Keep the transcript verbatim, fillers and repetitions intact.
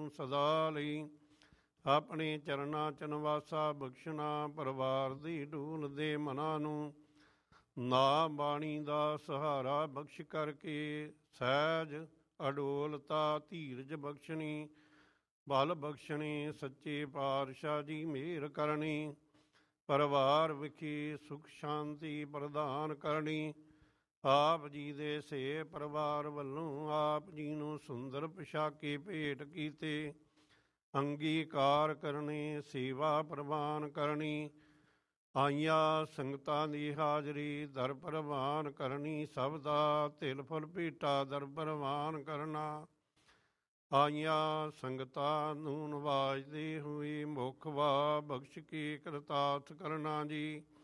ਨੂੰ ਸਦਾ ਲਈ। ਆਪਣੇ ਚਰਨਾਂ ਚ ਨਿਵਾਸਾ ਬਖਸ਼ਣਾ, ਪਰਿਵਾਰ ਦੀ ਢੂਲ ਦੇ ਮਨਾਂ ਨੂੰ। ਨਾ ਬਾਣੀ ਦਾ ਸਹਾਰਾ ਬਖਸ਼ ਕਰਕੇ, ਸਹਿਜ ਅਡੋਲਤਾ ਧੀਰਜ ਬਖਸ਼ਣੀ। ਬਲ ਬਖਸ਼ਣੇ ਸੱਚੇ ਪਾਤਸ਼ਾਹ ਜੀ ਮਿਹਰ ਕਰਨੀ। ਪਰਿਵਾਰ ਵਿਖੇ ਸੁਖ ਸ਼ਾਂਤੀ ਪ੍ਰਦਾਨ ਕਰਨੀ। ਆਪ ਜੀ ਦੇ ਸੇ ਪਰਿਵਾਰ ਵੱਲੋਂ ਆਪ ਜੀ ਨੂੰ ਸੁੰਦਰ ਪੁਸ਼ਾਕੇ ਭੇਟ ਕੀਤੇ। ਅੰਗੀਕਾਰ ਕਰਨੇ, ਸੇਵਾ ਪ੍ਰਵਾਨ ਕਰਨੀ। ਆਈਆਂ ਸੰਗਤਾਂ ਦੀ ਹਾਜ਼ਰੀ ਦਰ ਪ੍ਰਵਾਨ ਕਰਨੀ। ਸਭ ਦਾ ਤਿਲ ਫੁਲ ਭੇਟਾ ਦਰ ਪ੍ਰਵਾਨ ਕਰਨਾ। ਆਈਆਂ ਸੰਗਤਾਂ ਨੂੰ ਨਵਾਜਦੇ ਹੋਏ ਮੁੱਖ ਵਾ ਬਖਸ਼ ਕੇ ਕਰਤਾਰਥ ਕਰਨਾ ਜੀ।